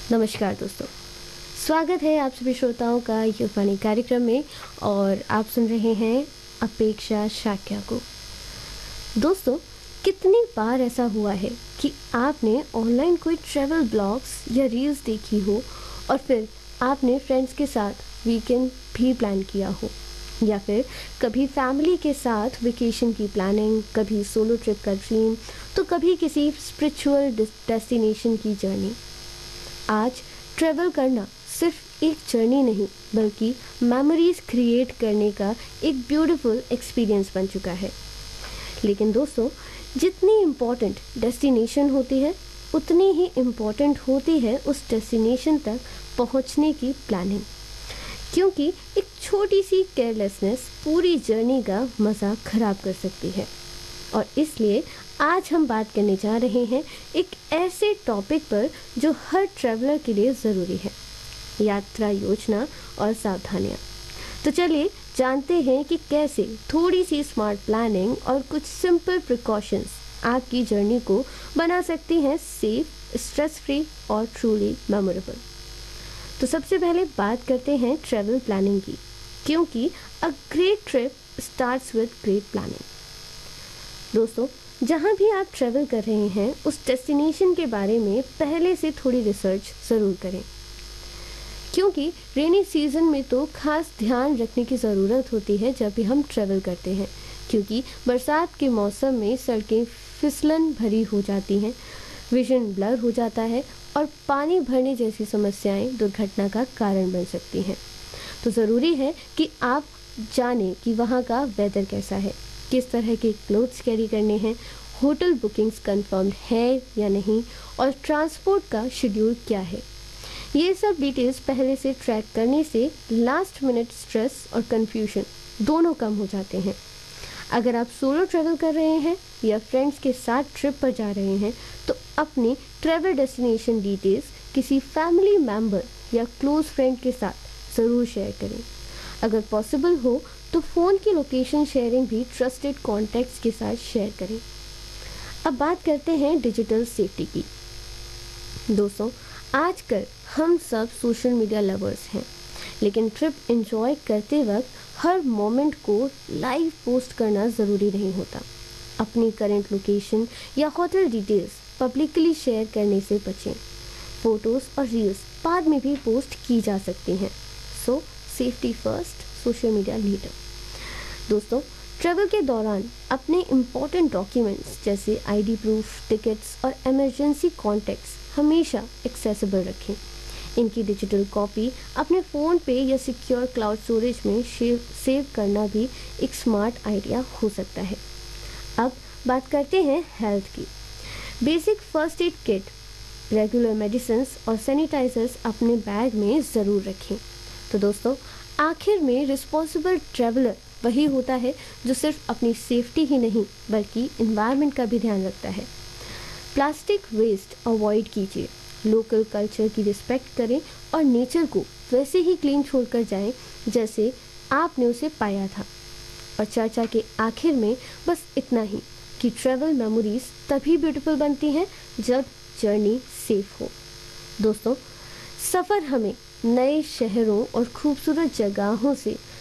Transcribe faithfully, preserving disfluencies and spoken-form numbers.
नमस्कार दोस्तों, स्वागत है आप सभी श्रोताओं का युगवाणी कार्यक्रम में और आप सुन रहे हैं अपेक्षा शाक्या को। दोस्तों, कितनी बार ऐसा हुआ है कि आपने ऑनलाइन कोई ट्रैवल ब्लॉग्स या रील्स देखी हो और फिर आपने फ्रेंड्स के साथ वीकेंड भी प्लान किया हो, या फिर कभी फैमिली के साथ वेकेशन की प्लानिंग, कभी सोलो ट्रिप का ड्रीम, तो कभी किसी स्पिरिचुअल डेस्टिनेशन की जर्नी। आज ट्रैवल करना सिर्फ एक जर्नी नहीं बल्कि मेमोरीज क्रिएट करने का एक ब्यूटीफुल एक्सपीरियंस बन चुका है। लेकिन दोस्तों, जितनी इम्पोर्टेंट डेस्टिनेशन होती है उतनी ही इम्पोर्टेंट होती है उस डेस्टिनेशन तक पहुंचने की प्लानिंग, क्योंकि एक छोटी सी केयरलेसनेस पूरी जर्नी का मज़ा ख़राब कर सकती है। और इसलिए आज हम बात करने जा रहे हैं एक ऐसे टॉपिक पर जो हर ट्रैवलर के लिए ज़रूरी है, यात्रा योजना और सावधानियाँ। तो चलिए जानते हैं कि कैसे थोड़ी सी स्मार्ट प्लानिंग और कुछ सिंपल प्रिकॉशंस आपकी जर्नी को बना सकती हैं सेफ, स्ट्रेस फ्री और ट्रूली मेमोरेबल। तो सबसे पहले बात करते हैं ट्रैवल प्लानिंग की, क्योंकि a great trip starts with great planning. दोस्तों, जहाँ भी आप ट्रैवल कर रहे हैं उस डेस्टिनेशन के बारे में पहले से थोड़ी रिसर्च ज़रूर करें, क्योंकि रेनी सीज़न में तो खास ध्यान रखने की ज़रूरत होती है जब भी हम ट्रैवल करते हैं, क्योंकि बरसात के मौसम में सड़कें फिसलन भरी हो जाती हैं, विजन ब्लर हो जाता है और पानी भरने जैसी समस्याएं दुर्घटना का कारण बन सकती हैं। तो ज़रूरी है कि आप जानें कि वहाँ का वेदर कैसा है, किस तरह के क्लोथ्स कैरी करने हैं, होटल बुकिंग्स कंफर्म्ड है या नहीं और ट्रांसपोर्ट का शेड्यूल क्या है। ये सब डिटेल्स पहले से ट्रैक करने से लास्ट मिनट स्ट्रेस और कंफ्यूजन दोनों कम हो जाते हैं। अगर आप सोलो ट्रैवल कर रहे हैं या फ्रेंड्स के साथ ट्रिप पर जा रहे हैं तो अपनी ट्रैवल डेस्टिनेशन डिटेल्स किसी फैमिली मेम्बर या क्लोज फ्रेंड के साथ ज़रूर शेयर करें। अगर पॉसिबल हो तो फ़ोन की लोकेशन शेयरिंग भी ट्रस्टेड कॉन्टैक्ट्स के साथ शेयर करें। अब बात करते हैं डिजिटल सेफ्टी की। दोस्तों, आजकल हम सब सोशल मीडिया लवर्स हैं, लेकिन ट्रिप एंजॉय करते वक्त हर मोमेंट को लाइव पोस्ट करना ज़रूरी नहीं होता। अपनी करंट लोकेशन या होटल डिटेल्स पब्लिकली शेयर करने से बचें। फ़ोटोज़ और रील्स बाद में भी पोस्ट की जा सकती हैं, सो safety first, social media leader. दोस्तों, ट्रैवल के दौरान अपने इम्पोर्टेंट डॉक्यूमेंट्स जैसे आईडी प्रूफ, टिकट्स और इमरजेंसी कॉन्टैक्ट्स हमेशा एक्सेसिबल रखें। इनकी डिजिटल कॉपी अपने फ़ोन पे या सिक्योर क्लाउड स्टोरेज में सेव करना भी एक स्मार्ट आइडिया हो सकता है। अब बात करते हैं हेल्थ की। Basic first aid kit, regular medicines और सैनिटाइजर्स अपने बैग में ज़रूर रखें। तो दोस्तों, आखिर में रिस्पॉन्सिबल ट्रैवलर वही होता है जो सिर्फ अपनी सेफ्टी ही नहीं बल्कि एनवायरनमेंट का भी ध्यान रखता है। प्लास्टिक वेस्ट अवॉइड कीजिए, लोकल कल्चर की रिस्पेक्ट करें और नेचर को वैसे ही क्लीन छोड़कर जाएं जैसे आपने उसे पाया था। और चर्चा के आखिर में बस इतना ही कि ट्रैवल मेमोरीज तभी ब्यूटीफुल बनती हैं जब जर्नी सेफ हो। दोस्तों, सफ़र हमें नए शहरों और खूबसूरत जगहों से